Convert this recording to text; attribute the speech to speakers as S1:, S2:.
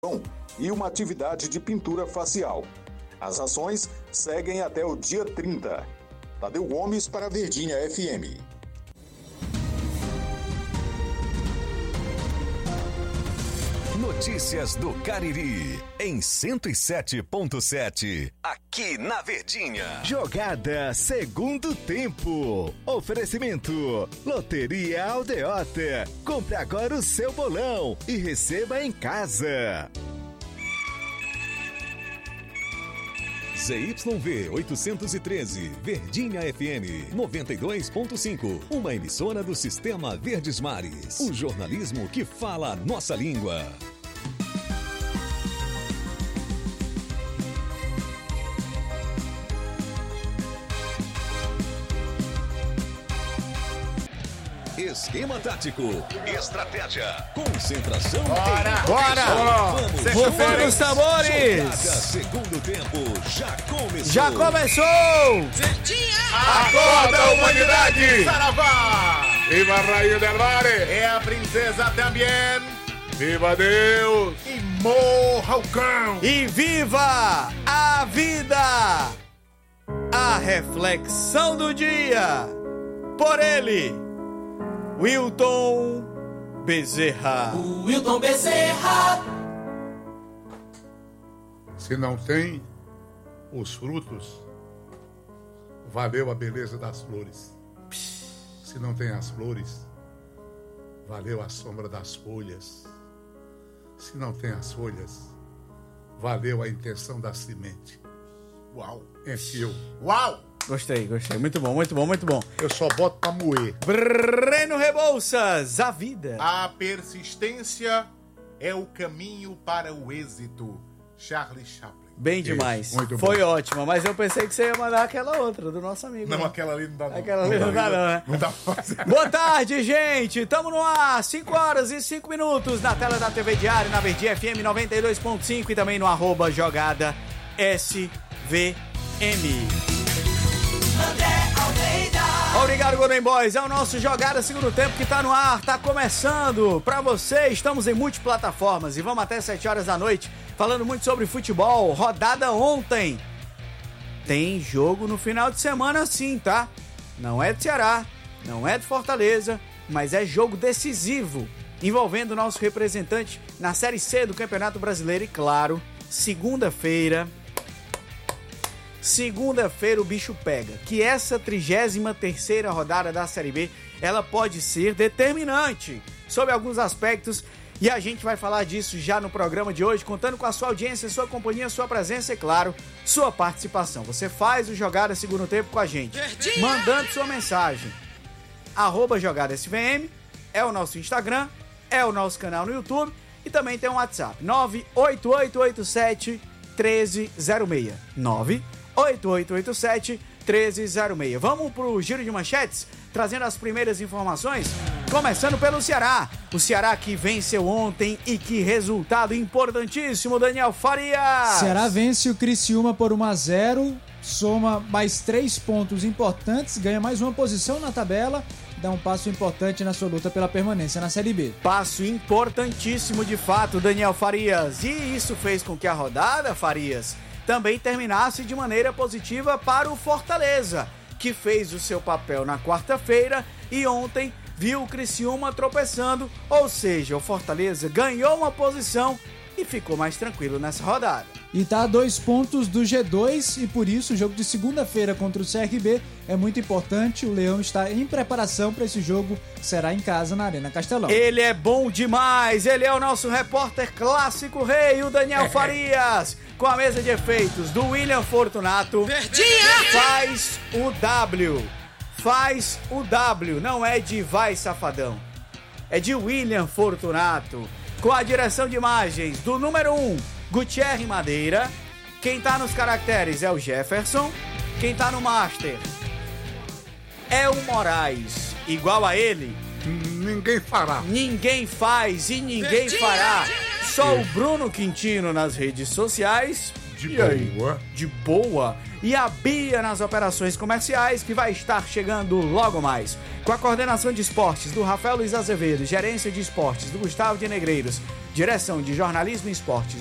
S1: e uma atividade de pintura facial. As ações seguem até o dia 30. Tadeu Gomes para a Verdinha FM.
S2: Notícias do Cariri, em 107.7, aqui na Verdinha. Jogada segundo tempo. Oferecimento, Loteria Aldeota. Compre agora o seu bolão e receba em casa. ZYV 813, Verdinha FM 92.5, uma emissora do Sistema Verdes Mares. O jornalismo que fala a nossa língua. Esquema tático, estratégia, concentração.
S3: Bora! Rufando os tambores!
S2: Segundo tempo já começou.
S3: Já começou!
S4: Acorda, humanidade!
S3: Saravá!
S4: Viva a Rainha del Mare!
S3: É a princesa também!
S4: Viva Deus!
S3: E morra o cão! E viva a vida! A reflexão do dia! Por ele! Wilton Bezerra.
S5: Wilton Bezerra.
S4: Se não tem os frutos, valeu a beleza das flores. Se não tem as flores, valeu a sombra das folhas. Se não tem as folhas, valeu a intenção da semente.
S3: Uau!
S4: Enfiou.
S3: Uau! Gostei. Muito bom.
S4: Eu só boto pra moer.
S3: Breno Rebouças, a vida.
S6: A persistência é o caminho para o êxito. Charlie Chaplin.
S3: Bem demais.
S4: Muito
S3: Foi
S4: bom.
S3: ótima, mas eu pensei que você ia mandar aquela outra, do nosso amigo.
S6: Não,
S3: né?
S6: aquela ali não dá não.
S3: Aquela ali não dá não, né?
S6: Não dá pra fazer.
S3: Boa tarde, gente. Tamo no ar, 5h05 na tela da TV Diário, na Verdinha FM 92.5 e também no @jogada SVM. Obrigado, Golden Boys. É o nosso Jogada Segundo Tempo que tá no ar, tá começando. Pra você, estamos em multiplataformas e vamos até 7 horas da noite falando muito sobre futebol. Rodada ontem. Tem jogo no final de semana sim, tá? Não é do Ceará, não é de Fortaleza, mas é jogo decisivo, envolvendo o nosso representante na Série C do Campeonato Brasileiro e, claro, segunda-feira o bicho pega, que essa 33ª rodada da Série B, ela pode ser determinante sobre alguns aspectos e a gente vai falar disso já no programa de hoje, contando com a sua audiência, sua companhia, sua presença e, claro, sua participação. Você faz o Jogada Segundo Tempo com a gente, mandando sua mensagem. @JogadaSVM é o nosso Instagram, é o nosso canal no YouTube e também tem um WhatsApp, 98887-1306. 98887-1306. Vamos pro giro de manchetes, trazendo as primeiras informações, começando pelo Ceará. O Ceará que venceu ontem e que resultado importantíssimo, Daniel Farias.
S7: Ceará vence o Criciúma por 1-0, soma mais 3 pontos importantes, ganha mais uma posição na tabela, dá um passo importante na sua luta pela permanência na Série B.
S3: Passo importantíssimo de fato, Daniel Farias. E isso fez com que a rodada, Farias, também terminasse de maneira positiva para o Fortaleza, que fez o seu papel na quarta-feira e ontem viu o Criciúma tropeçando, ou seja, o Fortaleza ganhou uma posição e ficou mais tranquilo nessa rodada.
S7: E tá a 2 pontos do G2 e por isso o jogo de segunda-feira contra o CRB é muito importante. O Leão está em preparação para esse jogo, será em casa na Arena Castelão.
S3: Ele é bom demais, ele é o nosso repórter clássico rei, o Daniel Farias, com a mesa de efeitos do William Fortunato. Faz o W, não é de vai safadão, é de William Fortunato, com a direção de imagens do número 1, Gutierre Madeira. Quem tá nos caracteres é o Jefferson, quem tá no master é o Moraes. Igual a ele,
S4: ninguém fará.
S3: Ninguém faz e ninguém fará. Só o Bruno Quintino nas redes sociais. De boa. E a Bia nas operações comerciais, que vai estar chegando logo mais. Com a coordenação de esportes do Rafael Luiz Azevedo, gerência de esportes do Gustavo de Negreiros Direção de Jornalismo e Esportes,